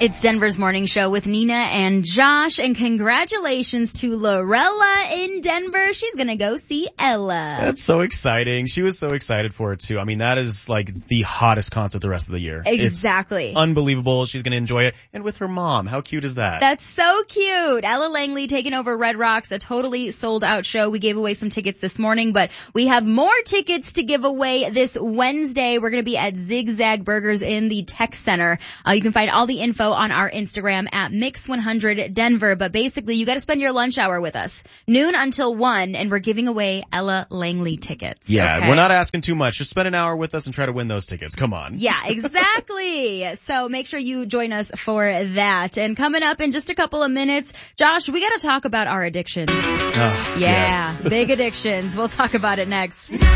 It's Denver's Morning Show with Nina and Josh, and congratulations to Lorella in Denver. She's gonna go see Ella. That's so exciting. She was so excited for it too. I mean, that is like the hottest concert the rest of the year. Exactly. It's unbelievable. She's gonna enjoy it. And with her mom. How cute is that? That's so cute. Ella Langley taking over Red Rocks, a totally sold out show. We gave away some tickets this morning, but we have more tickets to give away this Wednesday. We're gonna be at Zigzag Burgers in the Tech Center. You can find all the info on our Instagram at Mix100 Denver. But basically, you got to spend your lunch hour with us, noon until 1, and we're giving away Ella Langley tickets. Yeah, okay? We're not asking too much. Just spend an hour with us and try to win those tickets. Come on. Yeah, exactly. So make sure you join us for that. And coming up in just a couple of minutes, Josh, we got to talk about our addictions. Oh, yeah, yes. Big addictions. We'll talk about it next.